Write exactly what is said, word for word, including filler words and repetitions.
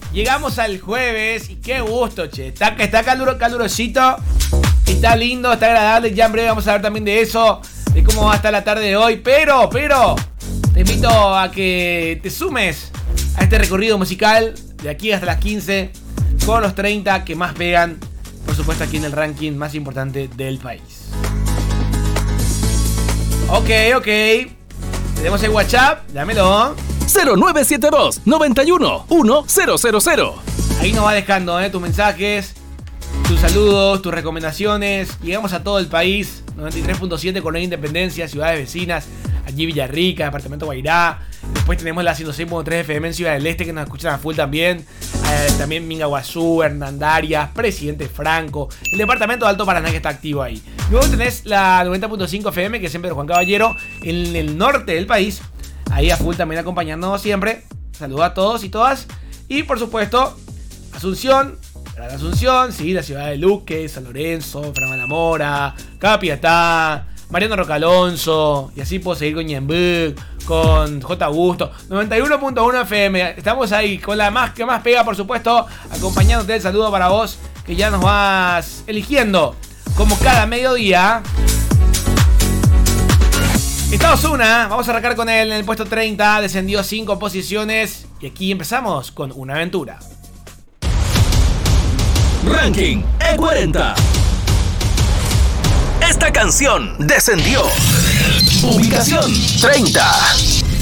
Llegamos al jueves y qué gusto, che. Está, está caluro, calurosito. Está lindo, está agradable. Ya en breve vamos a hablar también de eso, de cómo va a estar la tarde de hoy. Pero, pero, te invito a que te sumes a este recorrido musical de aquí hasta las quince con los treinta que más pegan, por supuesto, aquí en el ranking más importante del país. Ok, ok. Tenemos el WhatsApp, dámelo. cero nueve siete dos, noventa y uno, uno cero cero cero. Ahí nos va dejando eh, tus mensajes, tus saludos, tus recomendaciones. Llegamos a todo el país. noventa y tres punto siete Colonia Independencia, ciudades vecinas. Allí Villarrica, departamento Guairá. Después tenemos la ciento seis punto tres F M en Ciudad del Este, que nos escuchan a full también. Eh, también Mingaguazú, Hernandarias, Presidente Franco. El departamento de Alto Paraná, que está activo ahí. Luego tenés la noventa punto cinco F M, que es siempre de Juan Caballero, en el norte del país. Ahí a full también acompañándonos siempre. Saludos a todos y todas. Y por supuesto, Asunción, Gran Asunción, sí, la ciudad de Luque, San Lorenzo, Fran Mora, Capiatá, Mariano Roca Alonso. Y así puedo seguir con Ñembuc, con J. Augusto. noventa y uno punto uno F M. Estamos ahí con la más que más pega, por supuesto. Acompañándote. El saludo para vos, que ya nos vas eligiendo como cada mediodía. Estados Una, vamos a arrancar con él en el puesto treinta, descendió cinco posiciones y aquí empezamos con una aventura. Ranking E cuarenta. Esta canción descendió. Ubicación treinta.